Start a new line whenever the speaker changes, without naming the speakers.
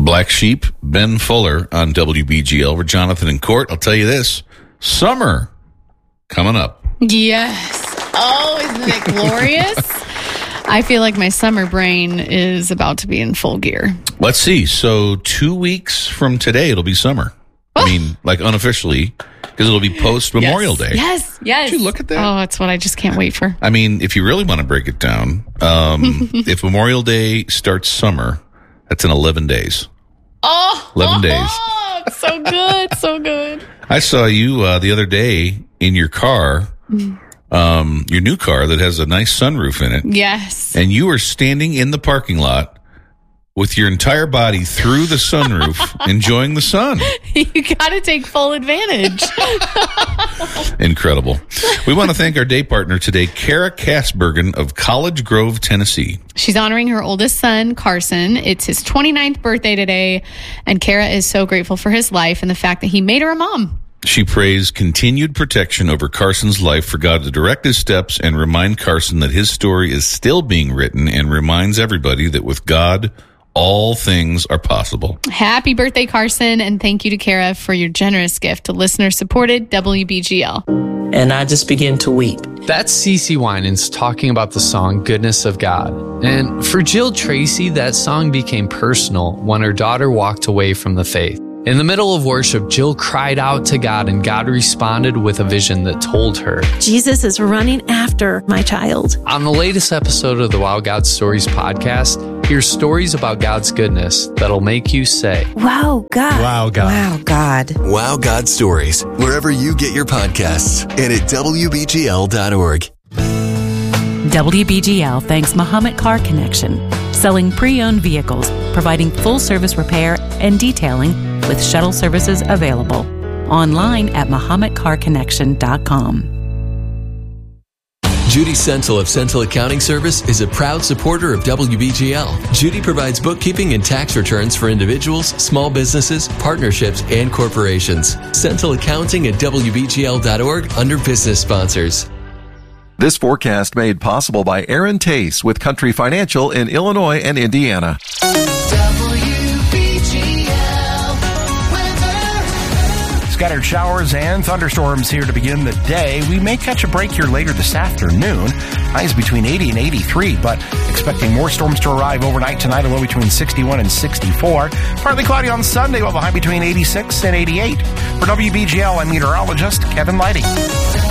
Black Sheep, Ben Fuller on WBGL. We're Jonathan in Court. I'll tell you this, summer coming up.
Yes. Oh, isn't it glorious? I feel like my summer brain is about to be in full gear.
Let's see. So 2 weeks from today, it'll be summer. I mean, like unofficially, because it'll be post-Memorial Day.
Yes.
Did you look at that?
Oh, that's what I just can't wait for.
I mean, if you really want to break it down, if Memorial Day starts summer, that's in 11 days. 11 days.
Oh, so good. So good.
I saw you the other day in your car, your new car that has a nice sunroof in it.
Yes.
And you were standing in the parking lot with your entire body through the sunroof, enjoying the sun.
You got to take full advantage.
Incredible. We want to thank our day partner today, Kara Kasbergen of College Grove, Tennessee.
She's honoring her oldest son, Carson. It's his 29th birthday today, and Kara is so grateful for his life and the fact that he made her a mom.
She prays continued protection over Carson's life, for God to direct his steps and remind Carson that his story is still being written, and reminds everybody that with God, all things are possible.
Happy birthday, Carson, and thank you to Kara for your generous gift to listener-supported WBGL.
And I just began to weep.
That's CeCe Winans talking about the song Goodness of God. And for Jill Tracy, that song became personal when her daughter walked away from the faith. In the middle of worship, Jill cried out to God, and God responded with a vision that told her,
Jesus is running after my child.
On the latest episode of the Wow God Stories podcast, hear stories about God's goodness that'll make you say,
Wow, God.
Wow, God.
Wow, God.
Wow God Stories, wherever you get your podcasts, and at WBGL.org.
WBGL thanks Muhammad Car Connection, selling pre-owned vehicles, providing full-service repair and detailing with shuttle services available. Online at MuhammadCarConnection.com.
Judy Sentil of Sentil Accounting Service is a proud supporter of WBGL. Judy provides bookkeeping and tax returns for individuals, small businesses, partnerships, and corporations. Sentil Accounting at WBGL.org under business sponsors.
This forecast made possible by Aaron Tace with Country Financial in Illinois and Indiana.
Scattered showers and thunderstorms here to begin the day. We may catch a break here later this afternoon. Highs between 80 and 83, but expecting more storms to arrive overnight tonight, a low between 61 and 64. Partly cloudy on Sunday, we'll have a high between 86 and 88. For WBGL, I'm meteorologist Kevin Lighty.